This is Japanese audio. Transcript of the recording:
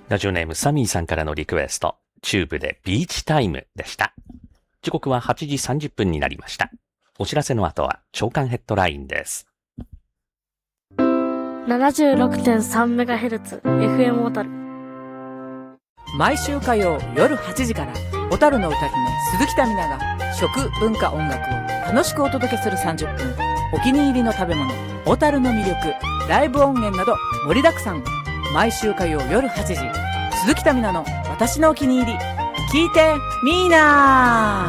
ラジオネームサミーさんからのリクエスト、チューブでビーチタイムでした。時刻は8時30分になりました。お知らせの後は朝刊ヘッドラインです。 76.3MHz FM 小樽。 毎週火曜夜8時から小樽の歌姫鈴木民奈が食文化音楽を楽しくお届けする30分。お気に入りの食べ物、小樽の魅力、ライブ音源など盛りだくさん。毎週火曜夜8時、鈴木民奈の私のお気に入り、聞いてみーなー。